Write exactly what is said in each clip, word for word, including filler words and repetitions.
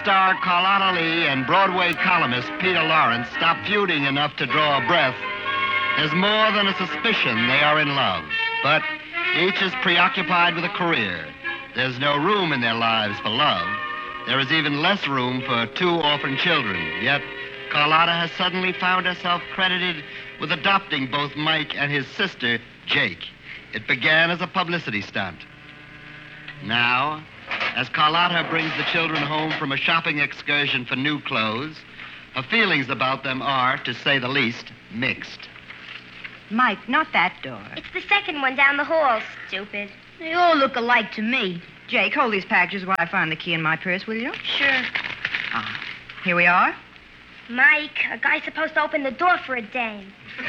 star Carlotta Lee and Broadway columnist Peter Lawrence stop feuding enough to draw a breath, there's more than a suspicion they are in love. But each is preoccupied with a career. There's no room in their lives for love. There is even less room for two orphan children. Yet Carlotta has suddenly found herself credited with adopting both Mike and his sister, Jake. It began as a publicity stunt. Now, as Carlotta brings the children home from a shopping excursion for new clothes, her feelings about them are, to say the least, mixed. Mike, not that door. It's the second one down the hall, stupid. They all look alike to me. Jake, hold these packages while I find the key in my purse, will you? Sure. Ah, here we are. Mike, a guy's supposed to open the door for a dame.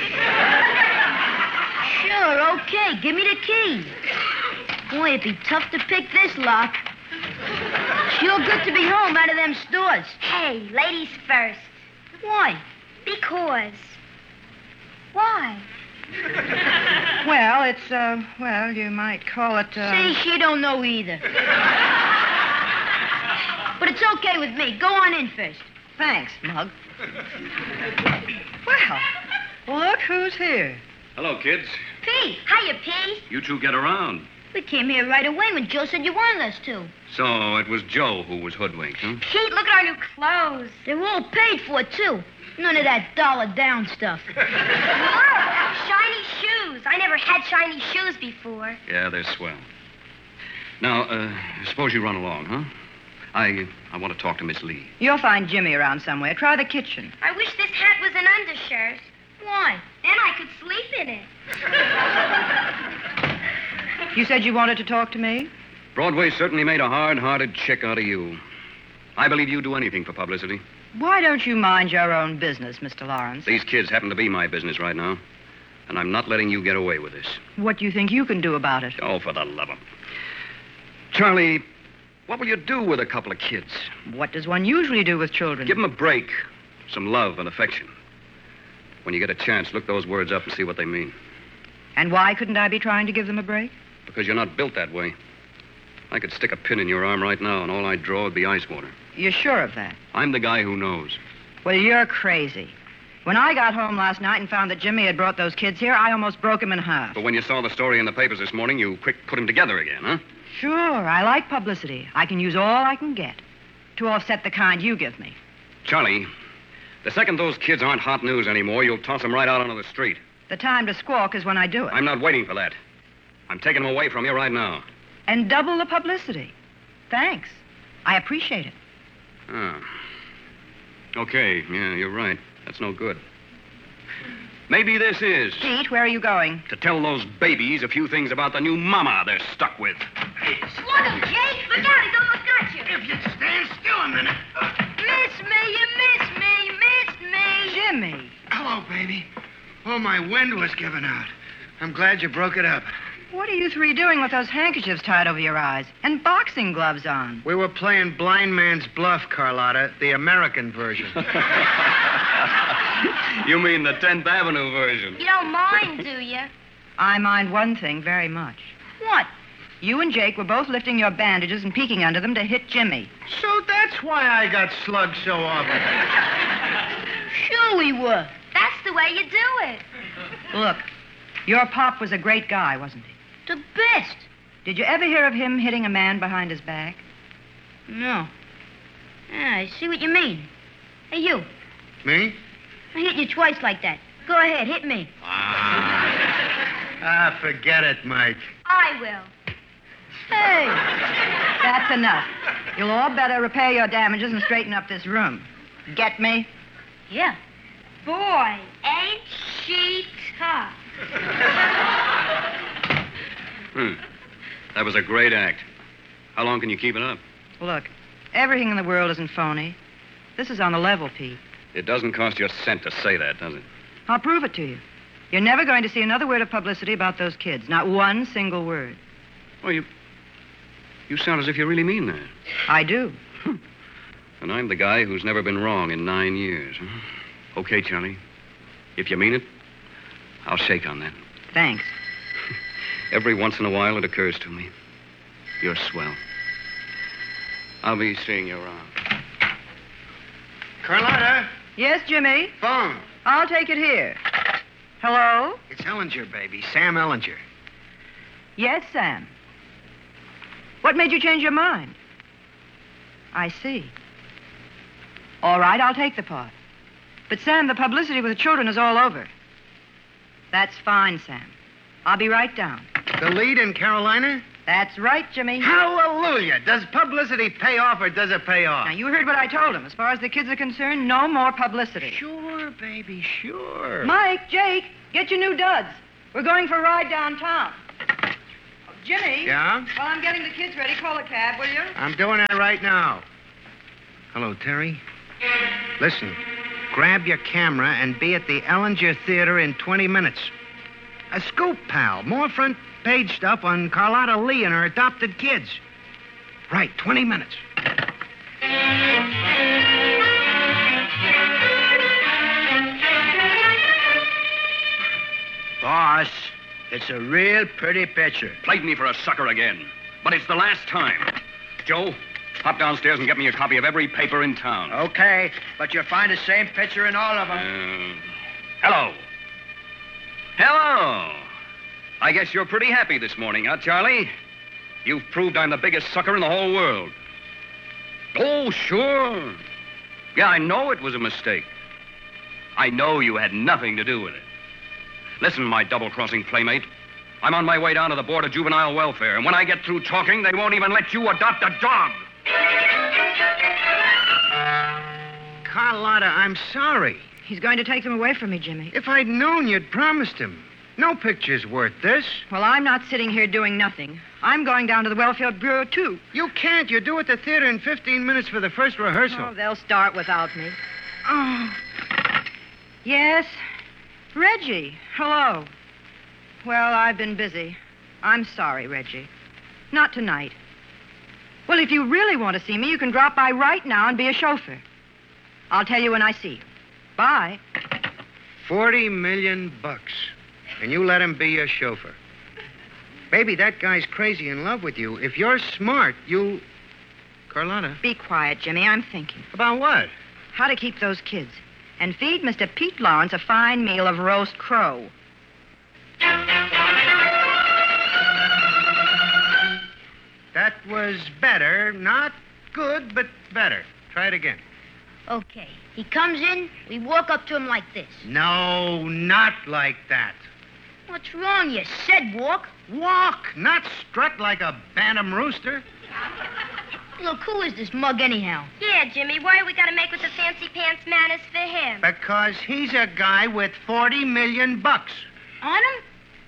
Sure, okay. Give me the key. Boy, it'd be tough to pick this lock. Sure good to be home out of them stores. Hey, ladies first. Why? Because. Why? Well, it's, uh, well, you might call it, uh... See, she don't know either. But it's okay with me. Go on in first. Thanks, Mug. Well, look who's here. Hello, kids. Pete. Hiya, Pete. You two get around. We came here right away when Joe said you wanted us to. So it was Joe who was hoodwinked, huh? Pete, look at our new clothes. They're all paid for, too. None of that dollar down stuff. Look, shiny shoes. I never had shiny shoes before. Yeah, they're swell. Now, uh, suppose you run along, huh? I I want to talk to Miss Lee. You'll find Jimmy around somewhere. Try the kitchen. I wish this hat was an undershirt. Why? Then I could sleep in it. You said you wanted to talk to me? Broadway certainly made a hard-hearted chick out of you. I believe you'd do anything for publicity. Why don't you mind your own business, Mister Lawrence? These kids happen to be my business right now, and I'm not letting you get away with this. What do you think you can do about it? Oh, for the love of... Charlie, what will you do with a couple of kids? What does one usually do with children? Give them a break, some love and affection. When you get a chance, look those words up and see what they mean. And why couldn't I be trying to give them a break? Because you're not built that way. I could stick a pin in your arm right now, and all I'd draw would be ice water. You're sure of that? I'm the guy who knows. Well, you're crazy. When I got home last night and found that Jimmy had brought those kids here, I almost broke him in half. But when you saw the story in the papers this morning, you quick put them together again, huh? Sure, I like publicity. I can use all I can get to offset the kind you give me. Charlie, the second those kids aren't hot news anymore, you'll toss them right out onto the street. The time to squawk is when I do it. I'm not waiting for that. I'm taking them away from you right now. And double the publicity. Thanks. I appreciate it. Ah. Okay, yeah, you're right. That's no good. Maybe this is. Pete, where are you going? To tell those babies a few things about the new mama they're stuck with. Slug him, Jake. Look out, he's almost got you. If you'd stand still a minute. Miss me, you missed me, missed me. Jimmy. Hello, baby. Oh, my wind was giving out. I'm glad you broke it up. What are you three doing with those handkerchiefs tied over your eyes and boxing gloves on? We were playing blind man's bluff, Carlotta, the American version. You mean the tenth Avenue version? You don't mind, do you? I mind one thing very much. What? You and Jake were both lifting your bandages and peeking under them to hit Jimmy. So that's why I got slugged so often. Sure we were. That's the way you do it. Look, your pop was a great guy, wasn't he? The best. Did you ever hear of him hitting a man behind his back? No. Yeah, I see what you mean. Hey, you. Me? I hit you twice like that. Go ahead, hit me. Ah, forget it, Mike. I will. Hey, that's enough. You'll all better repair your damages and straighten up this room. Get me? Yeah. Boy, ain't she tough. Hmm. That was a great act. How long can you keep it up? Look, everything in the world isn't phony. This is on the level, Pete. It doesn't cost you a cent to say that, does it? I'll prove it to you. You're never going to see another word of publicity about those kids. Not one single word. Well, you... You sound as if you really mean that. I do. And I'm the guy who's never been wrong in nine years. Huh? Okay, Charlie. If you mean it, I'll shake on that. Thanks. Every once in a while, it occurs to me. You're swell. I'll be seeing you around. Carlotta, Yes, Jimmy? phone. I'll take it here. Hello? It's Ellinger, baby. Sam Ellinger. Yes, Sam. What made you change your mind? I see. All right, I'll take the part. But, Sam, the publicity with the children is all over. That's fine, Sam. I'll be right down. The lead in Carolina? That's right, Jimmy. Hallelujah. Does publicity pay off or does it pay off? Now, you heard what I told him. As far as the kids are concerned, no more publicity. Sure, baby, sure. Mike, Jake, get your new duds. We're going for a ride downtown. Oh, Jimmy? Yeah? While I'm getting the kids ready, call a cab, will you? I'm doing that right now. Hello, Terry. Listen, grab your camera and be at the Ellinger Theater in twenty minutes. A scoop, pal. More front page stuff on Carlotta Lee and her adopted kids. Right, twenty minutes. Boss, it's a real pretty picture. Played me for a sucker again. But it's the last time. Joe, hop downstairs and get me a copy of every paper in town. Okay, but you'll find the same picture in all of them. Uh, hello. Hello. I guess you're pretty happy this morning, huh, Charlie? You've proved I'm the biggest sucker in the whole world. Oh, sure. Yeah, I know it was a mistake. I know you had nothing to do with it. Listen, my double-crossing playmate. I'm on my way down to the Board of Juvenile Welfare, and when I get through talking, they won't even let you adopt a dog. Carlotta, I'm sorry. He's going to take them away from me, Jimmy. If I'd known you'd promised him. No picture's worth this. Well, I'm not sitting here doing nothing. I'm going down to the Welfare Bureau, too. You can't. You're due at the theater in fifteen minutes for the first rehearsal. Oh, they'll start without me. Oh. Yes? Reggie, hello. Well, I've been busy. I'm sorry, Reggie. Not tonight. Well, if you really want to see me, you can drop by right now and be a chauffeur. I'll tell you when I see you. Bye. Forty million bucks. And you let him be your chauffeur. Baby, that guy's crazy in love with you. If you're smart, you'll... Carlotta. Be quiet, Jimmy. I'm thinking. About what? How to keep those kids. And feed Mister Pete Lawrence a fine meal of roast crow. That was better. Not good, but better. Try it again. Okay. He comes in, we walk up to him like this. No, not like that. What's wrong? You said walk. Walk, not strut like a bantam rooster. Look, who is this mug anyhow? Yeah, Jimmy, why we gotta make with the fancy pants manners for him? Because he's a guy with forty million bucks. On him?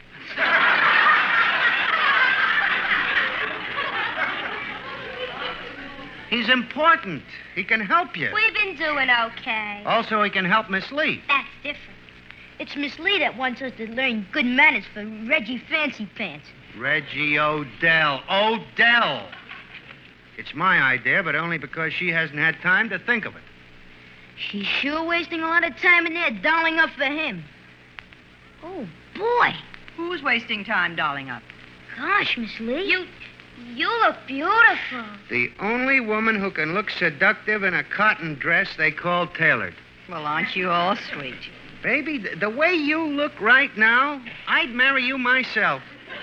He's important. He can help you. We've been doing okay. Also, he can help Miss Lee. That's different. It's Miss Lee that wants us to learn good manners for Reggie Fancy Pants. Reggie Odell. Odell. It's my idea, but only because she hasn't had time to think of it. She's sure wasting a lot of time in there dolling up for him. Oh, boy. Who's wasting time dolling up? Gosh, Miss Lee. You, you look beautiful. The only woman who can look seductive in a cotton dress they call tailored. Well, aren't you all sweet? Baby, th- the way you look right now, I'd marry you myself.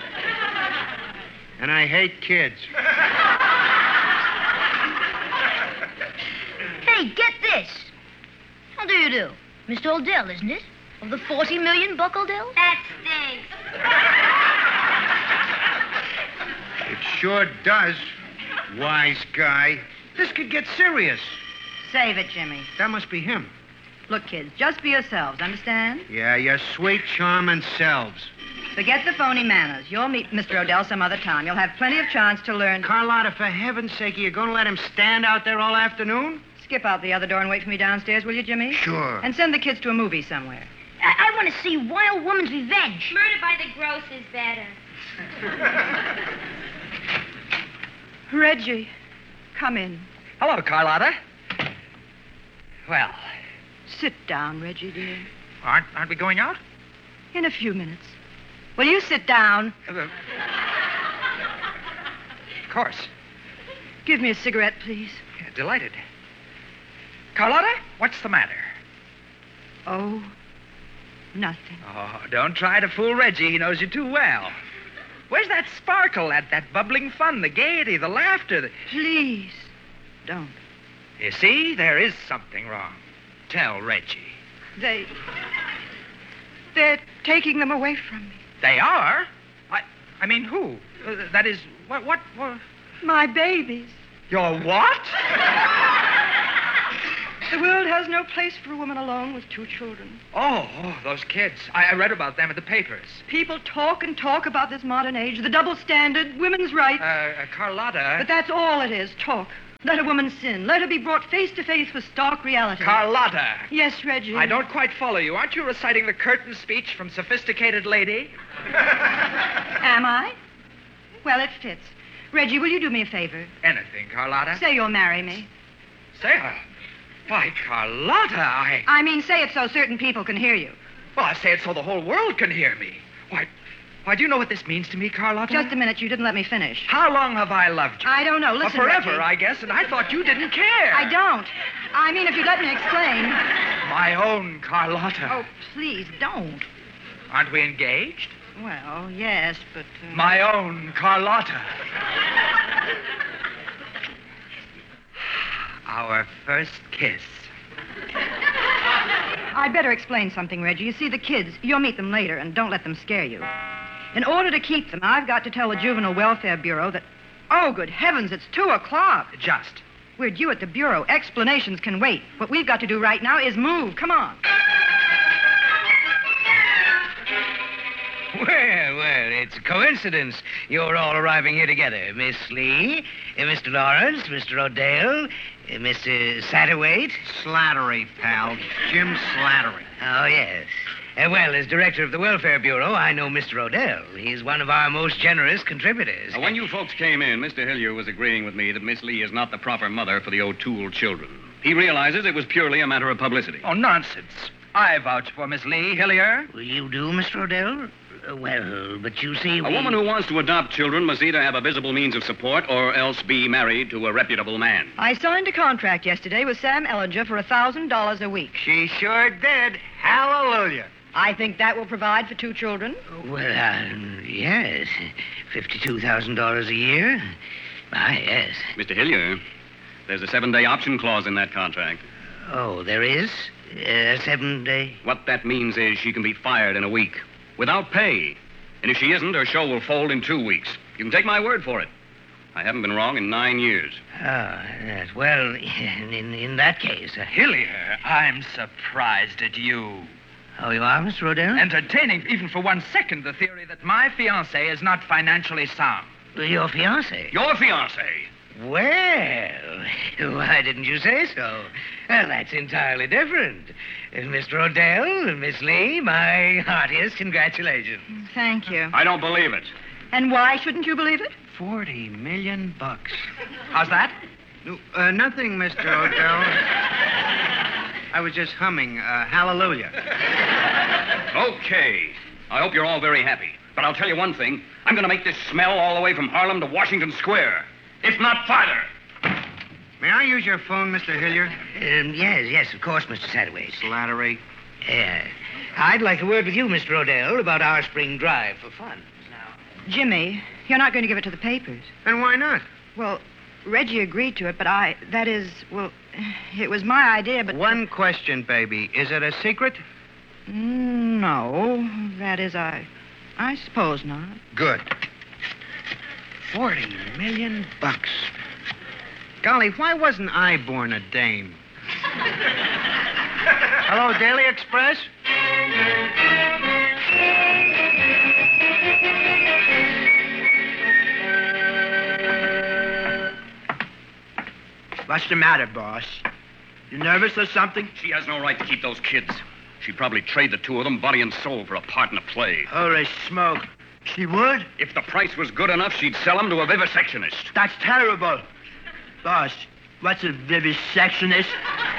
And I hate kids. Hey, get this. How do you do? Mister Odell, isn't it? Of the forty million buck Odell? That stinks. It sure does, wise guy. This could get serious. Save it, Jimmy. That must be him. Look, kids, just be yourselves, understand? Yeah, your sweet, charming selves. Forget the phony manners. You'll meet Mister Odell some other time. You'll have plenty of chance to learn... Carlotta, for heaven's sake, are you going to let him stand out there all afternoon? Skip out the other door and wait for me downstairs, will you, Jimmy? Sure. And send the kids to a movie somewhere. I, I want to see Wild Woman's Revenge. Murder by the Gross is better. Reggie, come in. Hello, Carlotta. Well, Sit down, Reggie, dear. aren't, aren't we going out? In a few minutes. Will you sit down? Uh, of course. Give me a cigarette, please. Yeah, delighted. Carlotta, what's the matter? Oh, nothing. Oh, don't try to fool Reggie. He knows you too well. Where's that sparkle, that, that bubbling fun, the gaiety, the laughter? The... Please, don't. You see, there is something wrong. Tell Reggie. They... They're taking them away from me. They are? I I mean, who? Uh, that is, what, what, what? My babies. Your what? The world has no place for a woman alone with two children. Oh, oh those kids. I, I read about them in the papers. People talk and talk about this modern age, the double standard, women's rights. Uh, uh, Carlotta... But that's all it is, talk. Let a woman sin. Let her be brought face to face with stark reality. Carlotta! Yes, Reggie? I don't quite follow you. Aren't you reciting the curtain speech from Sophisticated Lady? Am I? Well, it fits. Reggie, will you do me a favor? Anything, Carlotta. Say you'll marry me. Say I... Why, Carlotta, I... I mean, say it so certain people can hear you. Well, I say it so the whole world can hear me. Why, why, do you know what this means to me, Carlotta? Just a minute. You didn't let me finish. How long have I loved you? I don't know. Listen, well, forever, Reggie. I guess, and I thought you didn't care. I don't. I mean, if you'd let me explain. My own Carlotta. Oh, please, don't. Aren't we engaged? Well, yes, but... Uh... My own Carlotta. Our first kiss. I'd better explain something, Reggie. You see, the kids, you'll meet them later, and don't let them scare you. In order to keep them, I've got to tell the Juvenile Welfare Bureau that... Oh, good heavens, it's two o'clock. Just. We're due at the Bureau. Explanations can wait. What we've got to do right now is move. Come on. Well, well, it's a coincidence you're all arriving here together. Miss Lee, uh, Mister Lawrence, Mister O'Dell, uh, Mister Satterwhite. Slattery, pal. Jim Slattery. Oh, yes. Uh, well, as director of the Welfare Bureau, I know Mister O'Dell. He's one of our most generous contributors. Now, when you folks came in, Mister Hillier was agreeing with me that Miss Lee is not the proper mother for the O'Toole children. He realizes it was purely a matter of publicity. Oh, nonsense. I vouch for Miss Lee, Hillier. Will you do, Mister O'Dell? Uh, well, but you see, we... A woman who wants to adopt children must either have a visible means of support or else be married to a reputable man. I signed a contract yesterday with Sam Ellinger for a thousand dollars a week. She sure did. Hallelujah. I think that will provide for two children. Well, uh, yes. fifty-two thousand dollars a year. Ah, yes. Mister Hillier, there's a seven-day option clause in that contract. Oh, there is? A uh, seven-day? What that means is she can be fired in a week. Without pay. And if she isn't, her show will fold in two weeks. You can take my word for it. I haven't been wrong in nine years. Oh, yes. Well, in, in, in that case... Uh, Hillier, I'm surprised at you. Oh, you are, Mister O'Dell? Entertaining, even for one second, the theory that my fiancée is not financially sound. Your fiancée? Your fiancée? Well, why didn't you say so? Well, that's entirely different. Uh, Mister O'Dell, Miss Lee, my heartiest congratulations. Thank you. I don't believe it. And why shouldn't you believe it? Forty million bucks. How's that? No, uh, nothing, Mister O'Dell. I was just humming uh, Hallelujah. Okay. I hope you're all very happy. But I'll tell you one thing. I'm going to make this smell all the way from Harlem to Washington Square. If not farther. May I use your phone, Mister Hillier? Um, yes, yes, of course, Mister Satterwhite. Slattery. Yeah. I'd like a word with you, Mister O'Dell, about our spring drive for fun. Now, Jimmy, you're not going to give it to the papers. and why not? Well, Reggie agreed to it, but I... That is, well, it was my idea, but... One question, baby. Is it a secret? No. That is, I... I suppose not. Good. Forty million bucks. Golly, why wasn't I born a dame? Hello, Daily Express? What's the matter, boss? You nervous or something? She has no right to keep those kids. She'd probably trade the two of them body and soul for a part in a play. Holy smoke. She would? If the price was good enough, she'd sell them to a vivisectionist. That's terrible. Boss, what's a vivisectionist?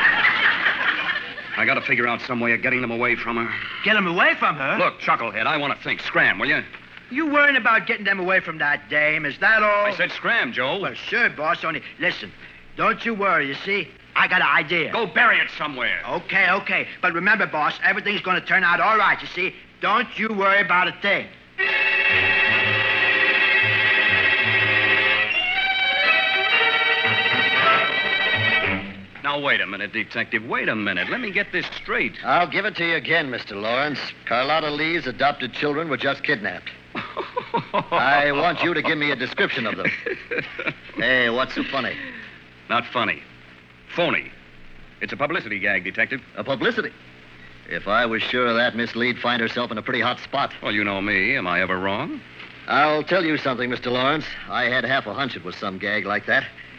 I gotta figure out some way of getting them away from her. Get them away from her? Look, Chucklehead, I want to think. Scram, will you? You worrying about getting them away from that dame, is that all? I said scram, Joe. Well, sure, boss, only listen. Don't you worry, you see. I got an idea. Go bury it somewhere. Okay, okay. But remember, boss, everything's going to turn out all right, you see? Don't you worry about a thing. Now, wait a minute, Detective. Wait a minute. Let me get this straight. I'll give it to you again, Mister Lawrence. Carlotta Lee's adopted children were just kidnapped. I want you to give me a description of them. Hey, what's so funny? Not funny. Phony. It's a publicity gag, Detective. A publicity? If I was sure of that, Miss Lee'd find herself in a pretty hot spot. Well, you know me. Am I ever wrong? I'll tell you something, Mister Lawrence. I had half a hunch it was some gag like that.